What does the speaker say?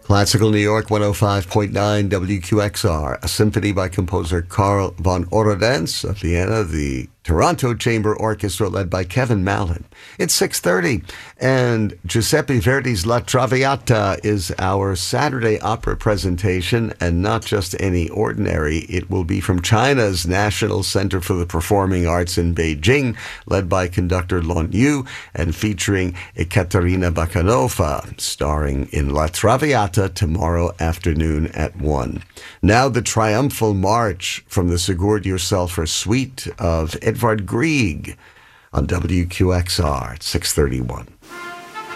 Classical New York 105.9 WQXR, a symphony by composer Carl von Orodenz of Vienna, the Toronto Chamber Orchestra led by Kevin Mallon. It's 6:30, and Giuseppe Verdi's La Traviata is our Saturday opera presentation, and not just any ordinary. It will be from China's National Center for the Performing Arts in Beijing, led by conductor Lon Yu, and featuring Ekaterina Bakhanova, starring in La Traviata tomorrow afternoon at 1. Now the triumphal march from the Sigurd Yourselfer suite of Edvard Grieg on WQXR at 6:31.